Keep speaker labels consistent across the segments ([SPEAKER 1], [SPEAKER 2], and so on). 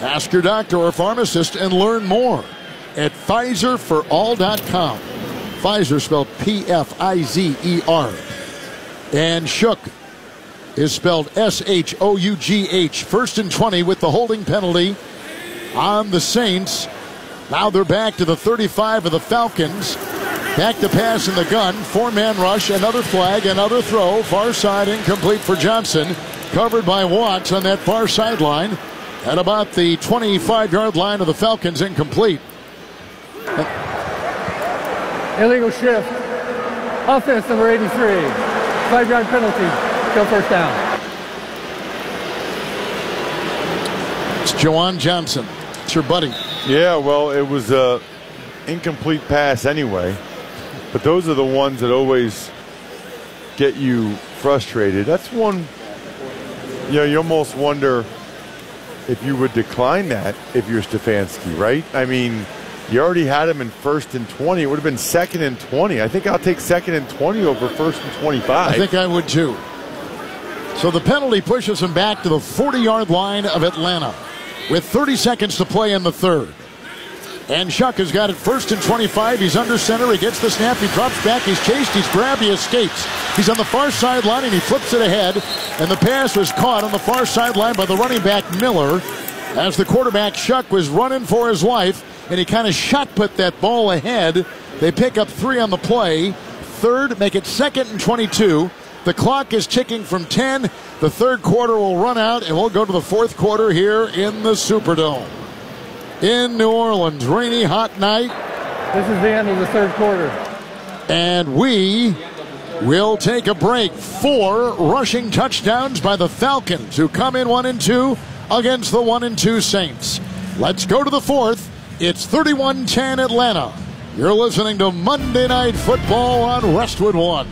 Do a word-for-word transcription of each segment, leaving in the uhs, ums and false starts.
[SPEAKER 1] Ask your doctor or pharmacist and learn more at Pfizer for all dot com. Pfizer spelled P F I Z E R. And Shook is spelled S H O U G H. First and twenty with the holding penalty on the Saints. Now they're back to the thirty-five of the Falcons. Back to pass in the gun. Four-man rush. Another flag. Another throw. Far side incomplete for Johnson. Covered by Watts on that far sideline. At about the twenty-five-yard line of the Falcons, incomplete.
[SPEAKER 2] Illegal shift. Offense number eighty-three. Five-yard penalty. Go first down.
[SPEAKER 1] It's Juwan Johnson. It's your buddy.
[SPEAKER 3] Yeah, well, it was a incomplete pass anyway. But those are the ones that always get you frustrated. That's one, you know, you almost wonder if you would decline that if you're Stefanski, right? I mean, you already had him in first and twenty. It would have been second and twenty. I think I'll take second and twenty over first and twenty-five.
[SPEAKER 1] I think I would too. So the penalty pushes him back to the forty-yard line of Atlanta with thirty seconds to play in the third. And Shuck has got it first and twenty-five. He's under center. He gets the snap. He drops back. He's chased. He's grabbed. He escapes. He's on the far sideline, and he flips it ahead. And the pass was caught on the far sideline by the running back, Miller, as the quarterback, Shuck, was running for his life. And he kind of shot put that ball ahead. They pick up three on the play. Third, make it second and twenty-two. The clock is ticking from ten. The third quarter will run out, and we'll go to the fourth quarter here in the Superdome. In New Orleans, rainy, hot night.
[SPEAKER 2] This is the end of the third quarter.
[SPEAKER 1] And we will take a break. Four rushing touchdowns by the Falcons, who come in one and two against the one and two Saints. Let's go to the fourth. It's thirty-one ten Atlanta. You're listening to Monday Night Football on Westwood One.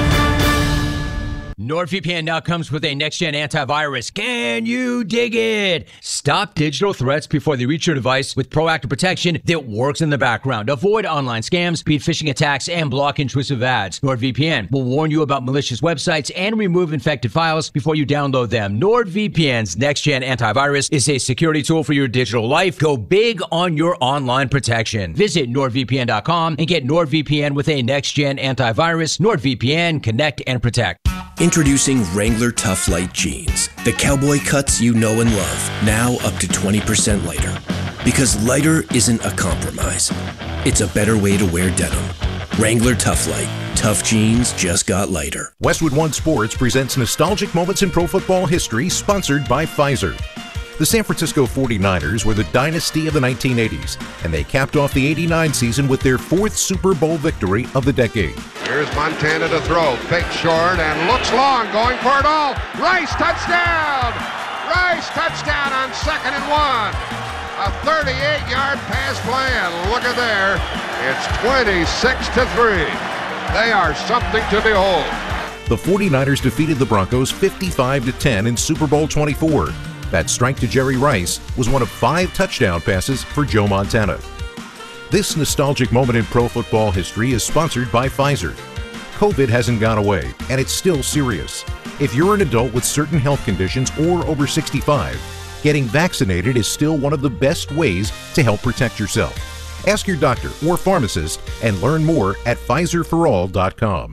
[SPEAKER 4] NordVPN now comes with a next-gen antivirus. Can you dig it? Stop digital threats before they reach your device with proactive protection that works in the background. Avoid online scams, speed phishing attacks, and block intrusive ads. NordVPN will warn you about malicious websites and remove infected files before you download them. NordVPN's next-gen antivirus is a security tool for your digital life. Go big on your online protection. Visit nord V P N dot com and get NordVPN with a next-gen antivirus. NordVPN, connect and protect.
[SPEAKER 5] Introducing Wrangler Tough Light Jeans. The cowboy cuts you know and love, now up to twenty percent lighter. Because lighter isn't a compromise. It's a better way to wear denim. Wrangler Tough Light. Tough jeans just got lighter.
[SPEAKER 6] Westwood One Sports presents Nostalgic Moments in Pro Football History, sponsored by Pfizer. The San Francisco forty-niners were the dynasty of the nineteen eighties, and they capped off the eighty-nine season with their fourth Super Bowl victory of the decade.
[SPEAKER 7] Here's Montana to throw. Fake short and looks long, going for it all. Rice touchdown! Rice touchdown on second and one. A thirty-eight-yard pass play, and look at there. It's twenty-six to three. They are something to behold.
[SPEAKER 6] The forty-niners defeated the Broncos fifty-five to ten in Super Bowl twenty-four. That strike to Jerry Rice was one of five touchdown passes for Joe Montana. This nostalgic moment in pro football history is sponsored by Pfizer. COVID hasn't gone away, and it's still serious. If you're an adult with certain health conditions or over sixty-five, getting vaccinated is still one of the best ways to help protect yourself. Ask your doctor or pharmacist and learn more at Pfizer for all dot com.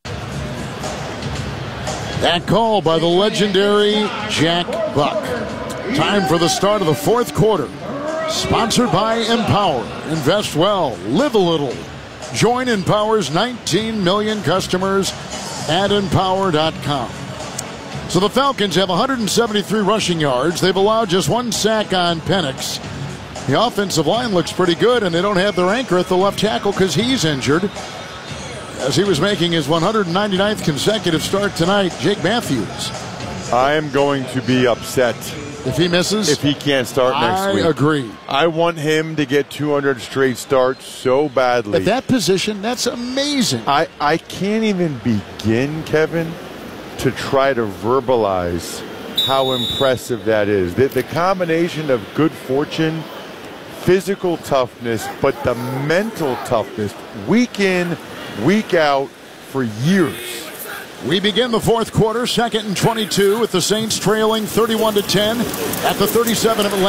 [SPEAKER 1] That call by the legendary Jack Buck. Time for the start of the fourth quarter. Sponsored by Empower. Invest well, live a little. Join Empower's nineteen million customers at empower dot com. So the Falcons have one hundred seventy-three rushing yards. They've allowed just one sack on Penix. The offensive line looks pretty good, and they don't have their anchor at the left tackle because he's injured, as he was making his one hundred ninety-ninth consecutive start tonight. Jake Matthews.
[SPEAKER 3] I am going to be upset
[SPEAKER 1] if he misses,
[SPEAKER 3] if he can't start next
[SPEAKER 1] I
[SPEAKER 3] week.
[SPEAKER 1] I agree.
[SPEAKER 3] I want him to get two hundred straight starts so badly.
[SPEAKER 1] At that position, that's amazing.
[SPEAKER 3] I, I can't even begin, Kevin, to try to verbalize how impressive that is. The, the combination of good fortune, physical toughness, but the mental toughness, week in, week out, for years.
[SPEAKER 1] We begin the fourth quarter, second and twenty-two, with the Saints trailing thirty-one to ten at the thirty-seven of Atlanta.